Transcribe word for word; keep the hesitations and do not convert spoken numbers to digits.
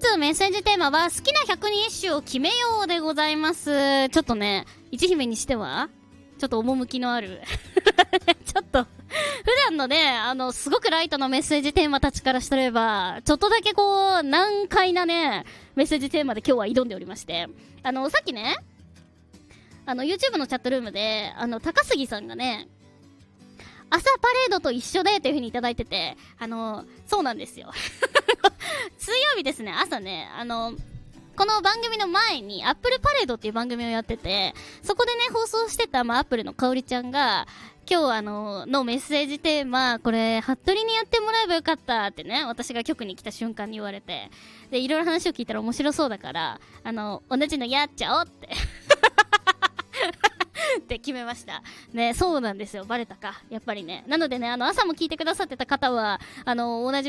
つメッセージテーマは好きな百人一首を決めようでございます。ちょっとね、一姫にしてはちょっと趣のあるちょっと普段のね、あのすごくライトのメッセージテーマたちからしてればちょっとだけこう難解なねメッセージテーマで今日は挑んでおりまして、あのさっきね、あの YouTube のチャットルームであの高杉さんがね、朝パレードと一緒でっていう風にいただいてて、あのそうなんですよ水曜日ですね、朝ね、あのこの番組の前にアップルパレードっていう番組をやってて、そこでね放送してた、まあ、アップルのかおりちゃんが今日あののメッセージテーマ、これ服部にやってもらえばよかったってね、私が局に来た瞬間に言われて、でいろいろ話を聞いたら面白そうだから、あの同じのやっちゃおうってって決めましたね。そうなんですよ、バレたかやっぱりね。なのでね、あの朝も聞いてくださってた方はあの同じ